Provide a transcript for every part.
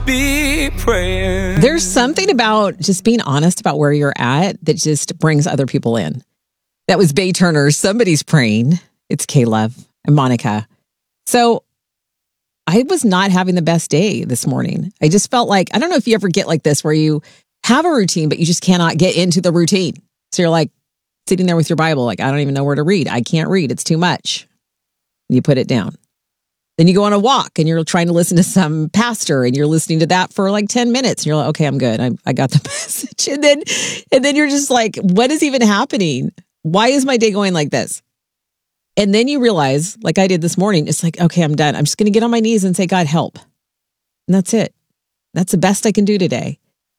be praying. There's something about just being honest about where you're at that just brings other people in. That was Bay Turner. Somebody's praying. It's K-Love and Monica. So I was not having the best day this morning. I just felt like, I don't know if you ever get like this where you have a routine, but you just cannot get into the routine. So you're like sitting there with your Bible, like, I don't even know where to read. I can't read. It's too much. You put it down. Then you go on a walk and you're trying to listen to some pastor and you're listening to that for like 10 minutes. And you're like, okay, I'm good. I got the message. And then you're just like, what is even happening? Why is my day going like this? And then you realize, like I did this morning, it's like, okay, I'm done. I'm just going to get on my knees and say, God, help. And that's it. That's the best I can do today.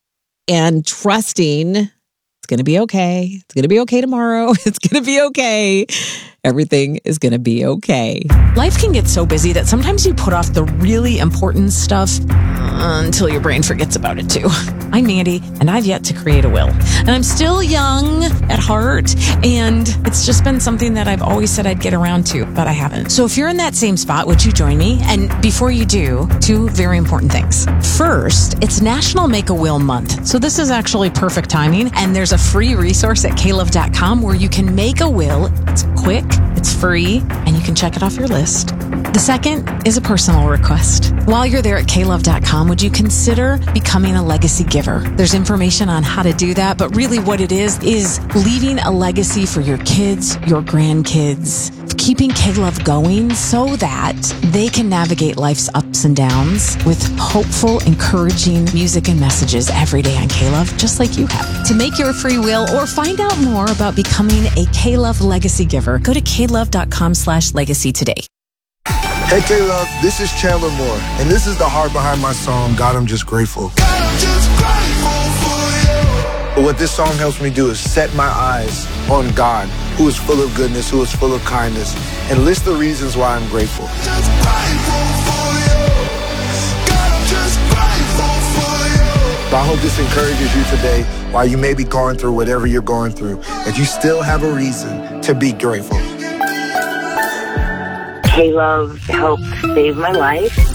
And trusting it's going to be okay. It's going to be okay tomorrow. It's going to be okay. Everything is going to be okay. Life can get so busy that sometimes you put off the really important stuff until your brain forgets about it too. I'm Mandy, and I've yet to create a will. And I'm still young at heart, and it's just been something that I've always said I'd get around to, but I haven't. So if you're in that same spot, would you join me? And before you do, two very important things. First, it's National Make a Will Month. So this is actually perfect timing, and there's a free resource at klove.com where you can make a will. It's quick, it's free, and you can check it off your list. The second is a personal request. While you're there at klove.com, would you consider becoming a legacy giver? There's information on how to do that, but really what it is leaving a legacy for your kids, your grandkids, keeping K-Love going so that they can navigate life's ups and downs with hopeful, encouraging music and messages every day on K-Love, just like you have. To make your free will or find out more about becoming a K-Love legacy giver, go to klove.com/legacy today. Hey K-Love, this is Chandler Moore, and this is the heart behind my song, God, I'm Just Grateful. God, I'm just grateful for you. But what this song helps me do is set my eyes on God, who is full of goodness, who is full of kindness, and list the reasons why I'm grateful. Just grateful for you. God, I'm just grateful for you. But I hope this encourages you today, while you may be going through whatever you're going through, that you still have a reason to be grateful. K-Love helped save my life.